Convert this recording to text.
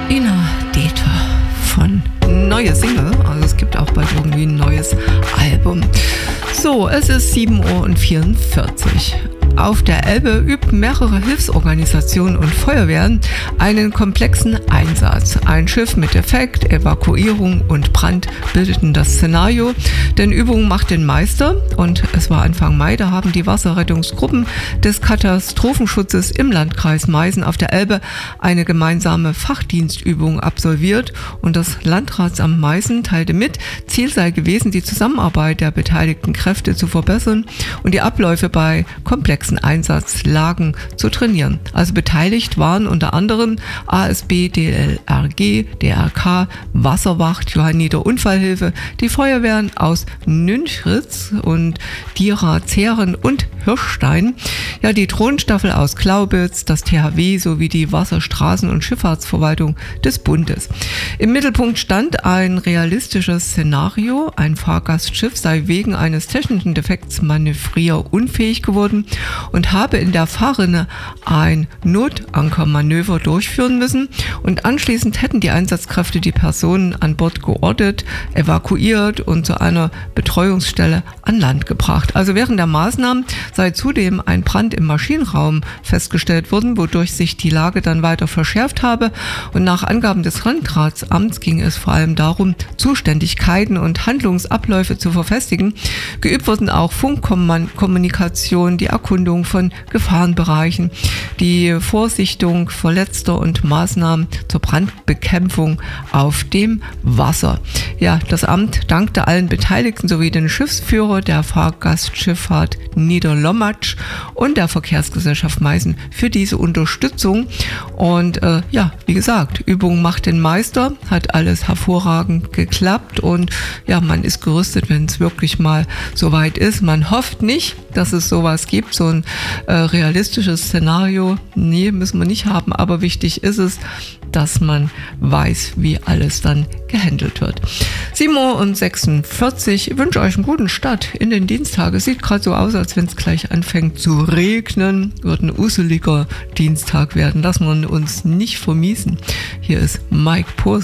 Ina Dete von neue Single, also es gibt auch bald irgendwie ein neues Album. So, es ist 7:44 Uhr. Auf der Elbe übten mehrere Hilfsorganisationen und Feuerwehren einen komplexen Einsatz. Ein Schiff mit Defekt, Evakuierung und Brand bildeten das Szenario. Denn Übung macht den Meister und es war Anfang Mai, da haben die Wasserrettungsgruppen des Katastrophenschutzes im Landkreis Meißen auf der Elbe eine gemeinsame Fachdienstübung absolviert und das Landratsamt Meißen teilte mit, Ziel sei gewesen, die Zusammenarbeit der beteiligten Kräfte zu verbessern und die Abläufe bei komplexen Einsatzlagen zu trainieren. Also beteiligt waren unter anderem ASB, DLRG, DRK, Wasserwacht, Johanniter Unfallhilfe, die Feuerwehren aus Nünchritz und Dira, Zähren und Hirschstein, ja, die Drohnenstaffel aus Glaubitz, das THW sowie die Wasserstraßen- und Schifffahrtsverwaltung des Bundes. Im Mittelpunkt stand ein realistisches Szenario. Ein Fahrgastschiff sei wegen eines technischen Defekts manövrierunfähig geworden und habe in der Fahrrinne ein Notankermanöver durchführen müssen und anschließend hätten die Einsatzkräfte die Personen an Bord geortet, evakuiert und zu einer Betreuungsstelle an Land gebracht. Also während der Maßnahmen sei zudem ein Brand im Maschinenraum festgestellt worden, wodurch sich die Lage dann weiter verschärft habe und nach Angaben des Landratsamts ging es vor allem darum, Zuständigkeiten und Handlungsabläufe zu verfestigen. Geübt wurden auch Funkkommunikation, die Erkundung von Gefahrenbereichen, die Vorsichtung Verletzter und Maßnahmen zur Brandbekämpfung auf dem Wasser. Ja, das Amt dankte allen Beteiligten sowie den Schiffsführer der Fahrgastschifffahrt Niederlommatsch und der Verkehrsgesellschaft Meißen für diese Unterstützung. Und ja, wie gesagt, Übung macht den Meister, hat alles hervorragend geklappt und ja, man ist gerüstet, wenn es wirklich mal soweit ist. Man hofft nicht, dass es sowas gibt, so ein realistisches Szenario. Nee, müssen wir nicht haben, aber wichtig ist es, dass man weiß, wie alles dann gehandelt wird. 7:46 Uhr. Ich wünsche euch einen guten Start in den Dienstag. Es sieht gerade so aus, als wenn es gleich anfängt zu regnen. Wird ein useliger Dienstag werden. Lassen wir uns nicht vermiesen. Hier ist Mike Purs.